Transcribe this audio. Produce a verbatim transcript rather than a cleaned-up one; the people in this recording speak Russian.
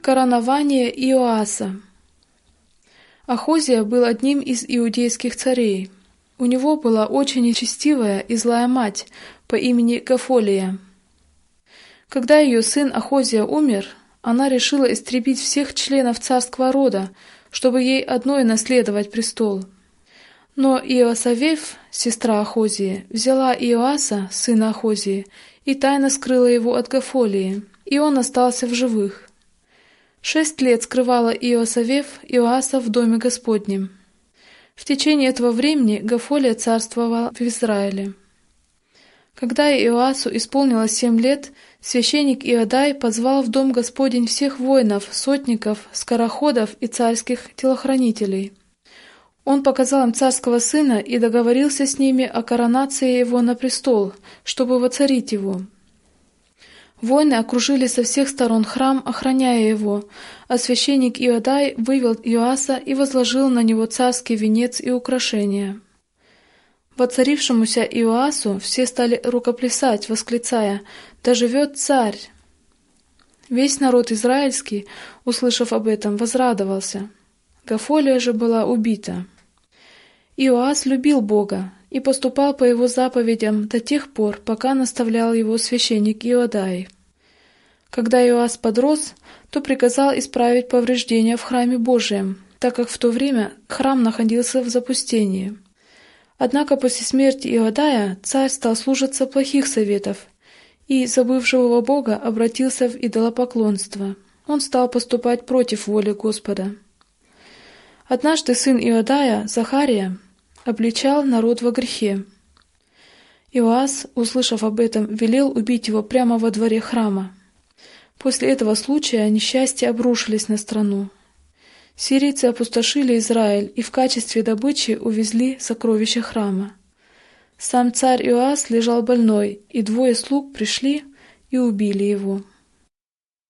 Коронование Иоаса. Ахозия был одним из иудейских царей. У него была очень нечестивая и злая мать по имени Гафолия. Когда ее сын Ахозия умер, она решила истребить всех членов царского рода, чтобы ей одной наследовать престол. Но Иосавеф, сестра Ахозии, взяла Иоаса, сына Ахозии, и тайно скрыла его от Гафолии, и он остался в живых. Шесть лет скрывала Иосавеф Иоаса в доме Господнем. В течение этого времени Гафолия царствовала в Израиле. Когда Иоасу исполнилось семь лет, священник Иодай позвал в дом Господень всех воинов, сотников, скороходов и царских телохранителей. Он показал им царского сына и договорился с ними о коронации его на престол, чтобы воцарить его. Воины окружили со всех сторон храм, охраняя его, а священник Иодай вывел Иоаса и возложил на него царский венец и украшения. Воцарившемуся Иоасу все стали рукоплясать, восклицая: «Да живет царь!» Весь народ израильский, услышав об этом, возрадовался. Гафолия же была убита. Иоас любил Бога и поступал по его заповедям до тех пор, пока наставлял его священник Иодай. Когда Иоас подрос, то приказал исправить повреждения в храме Божием, так как в то время храм находился в запустении. Однако после смерти Иодая царь стал слушаться плохих советов и, забыв живого Бога, обратился в идолопоклонство. Он стал поступать против воли Господа. Однажды сын Иодая, Захария, обличал народ во грехе. Иоас, услышав об этом, велел убить его прямо во дворе храма. После этого случая несчастья обрушились на страну. Сирийцы опустошили Израиль и в качестве добычи увезли сокровища храма. Сам царь Иоас лежал больной, и двое слуг пришли и убили его.